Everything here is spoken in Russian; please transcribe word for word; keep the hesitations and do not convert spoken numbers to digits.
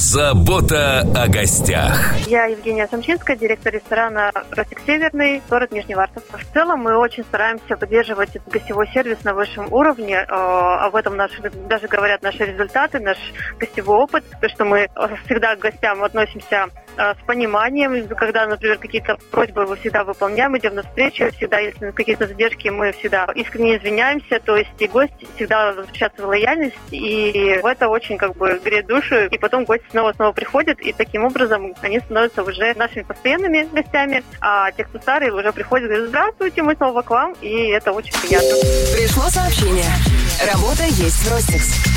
Забота о гостях. Я Евгения Самчинская, директор ресторана «Ростик Северный», город Нижневартовск. В целом мы очень стараемся поддерживать этот гостевой сервис на высшем уровне. Об этом наши, даже говорят наши результаты, наш гостевой опыт. То, что мы всегда к гостям относимся с пониманием. Когда, например, какие-то просьбы мы всегда выполняем, идем навстречу. Всегда, если какие-то задержки, мы всегда искренне извиняемся. То есть и гости всегда возвращаются в лояльность. И это очень как бы греет душу. И потом гости снова-снова приходят. И таким образом они становятся уже нашими постоянными гостями. А те, кто старые, уже приходят и говорят: здравствуйте, мы снова к вам. И это очень приятно. Пришло сообщение. Работа есть в Ростикс.